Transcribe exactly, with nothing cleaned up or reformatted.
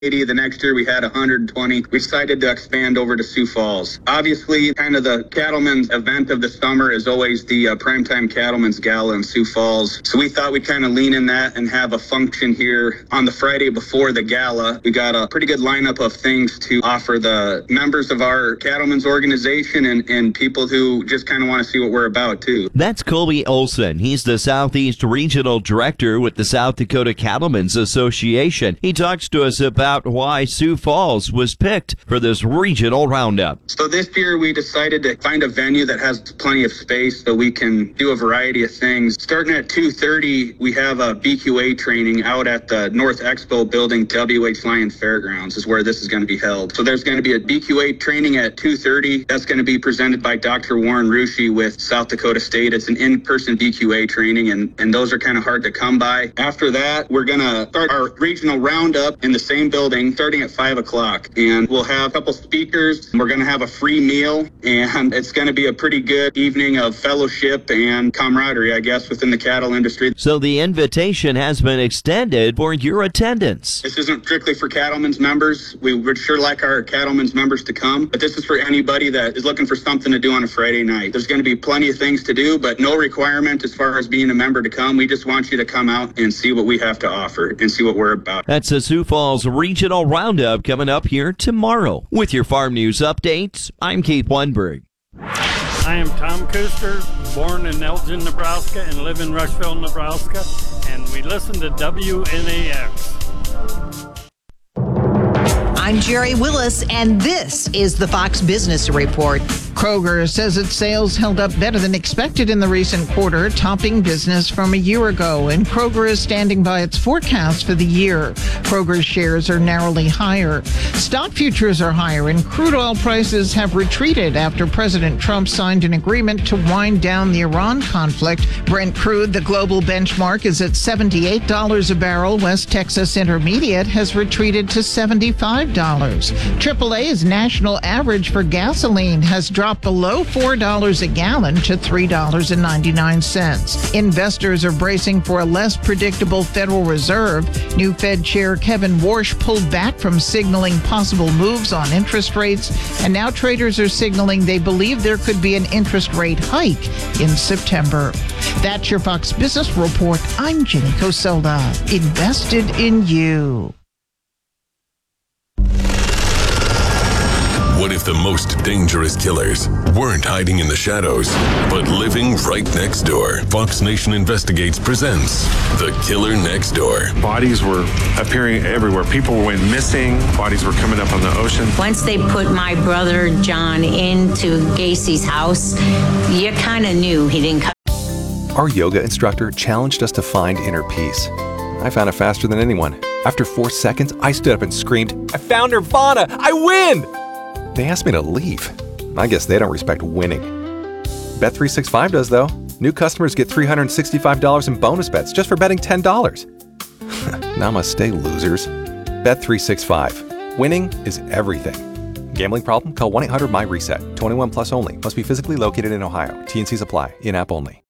eighty. The next year we had one hundred twenty. We decided to expand over to Sioux Falls. Obviously, kind of the cattlemen's event of the summer is always the uh, Primetime Cattlemen's Gala in Sioux Falls. So we thought we'd kind of lean in that and have a function here on the Friday before the gala. We got a pretty good lineup of things to offer the members of our cattlemen's organization and, and people who just kind of want to see what we're about too. That's Colby Olson. He's the Southeast Regional Director with the South Dakota Cattlemen's Association. He talks to us about why Sioux Falls was picked for this regional roundup. So this year we decided to find a venue that has plenty of space so we can do a variety of things. Starting at two thirty, we have a B Q A training out at the North Expo building. W H Lyon Fairgrounds is where this is going to be held. So there's going to be a B Q A training at two thirty. That's going to be presented by Doctor Warren Ruschi with South Dakota State. It's an in-person B Q A training, and, and those are kind of hard to come by. After that, we're going to start our regional roundup in the same building starting at five o'clock. And we'll have a couple speakers. We're going to have a free meal, and it's going to be a pretty good evening of fellowship and camaraderie, I guess, within the cattle industry. So the invitation has been extended for your attendance. This isn't strictly for cattlemen's members. We would sure like our cattlemen's members to come, but this is for anybody that is looking for something to do on a Friday night. There's going to be plenty of things to do, but no requirement as far as being a member to come. We just want you to come out and see what we have to offer and see what we're about. That's the Sioux Falls Regional Roundup coming up here tomorrow. With your farm news updates, I'm Keith Weinberg. I am Tom Kuster, born in Elgin, Nebraska, and live in Rushville, Nebraska, and we listen to W N A X. I'm Jerry Willis, and this is the Fox Business Report. Kroger says its sales held up better than expected in the recent quarter, topping business from a year ago, and Kroger is standing by its forecast for the year. Kroger's shares are narrowly higher. Stock futures are higher, and crude oil prices have retreated after President Trump signed an agreement to wind down the Iran conflict. Brent crude, the global benchmark, is at seventy-eight dollars a barrel. West Texas Intermediate has retreated to seventy-five dollars. triple A's national average for gasoline has dropped below four dollars a gallon to three dollars and ninety-nine cents. Investors are bracing for a less predictable Federal Reserve. New Fed Chair Kevin Warsh pulled back from signaling possible moves on interest rates, and now traders are signaling they believe there could be an interest rate hike in September. That's your Fox Business Report. I'm Jenny Coselda. Invested in you. What if the most dangerous killers weren't hiding in the shadows, but living right next door? Fox Nation Investigates presents The Killer Next Door. Bodies were appearing everywhere. People went missing. Bodies were coming up on the ocean. Once they put my brother John into Gacy's house, you kind of knew he didn't come. Our yoga instructor challenged us to find inner peace. I found it faster than anyone. After four seconds, I stood up and screamed, "I found Nirvana! I win!" They asked me to leave. I guess they don't respect winning. Bet three sixty-five does, though. New customers get three hundred sixty-five dollars in bonus bets just for betting ten dollars. Namaste, losers. Bet three sixty-five. Winning is everything. Gambling problem? Call one eight hundred M Y RESET. twenty-one plus only. Must be physically located in Ohio. T and Cs apply. In-app only.